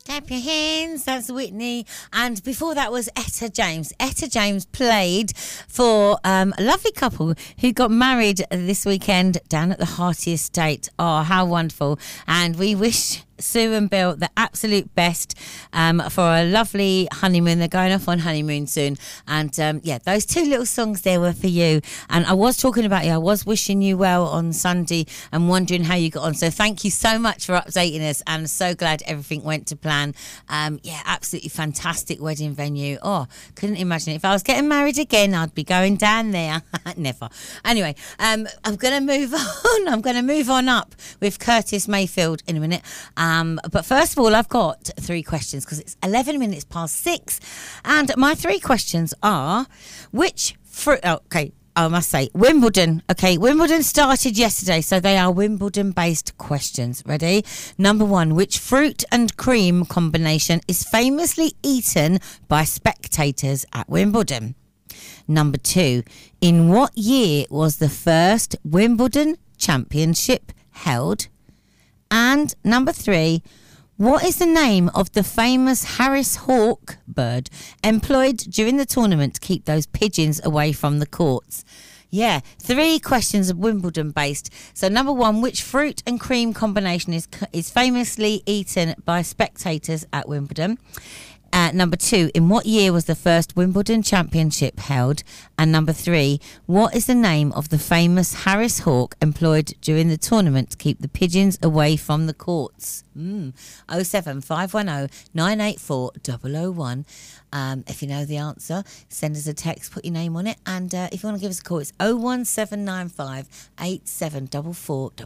Clap your hands. That's Whitney. And before that was Etta James. Etta James played for a lovely couple who got married this weekend down at the Hearty Estate. Oh, how wonderful. And we wish Sue and Bill the absolute best for a lovely honeymoon. They're going off on honeymoon soon. And those two little songs there were for you. And I was talking about you. I was wishing you well on Sunday and wondering how you got on. So thank you so much for updating us. And so glad everything went to plan. Absolutely fantastic wedding venue. Oh, couldn't imagine it. If I was getting married again, I'd be going down there. Never. Anyway, I'm going to move on. I'm going to move on up with Curtis Mayfield in a minute. But first of all, I've got 3 questions because it's 11 minutes past 6. And my 3 questions are, which fruit... Okay, I must say, Wimbledon. Okay, Wimbledon started yesterday, so they are Wimbledon-based questions. Ready? Number 1, which fruit and cream combination is famously eaten by spectators at Wimbledon? Number 2, in what year was the first Wimbledon Championship held? And number 3, what is the name of the famous Harris hawk bird employed during the tournament to keep those pigeons away from the courts? Yeah, 3 questions of Wimbledon based. So number 1, which fruit and cream combination is famously eaten by spectators at Wimbledon? Number 2, in what year was the first Wimbledon Championship held? And number 3, what is the name of the famous Harris hawk employed during the tournament to keep the pigeons away from the courts? 07510 984 001. If you know the answer, send us a text, put your name on it. And if you want to give us a call, it's 01795 8744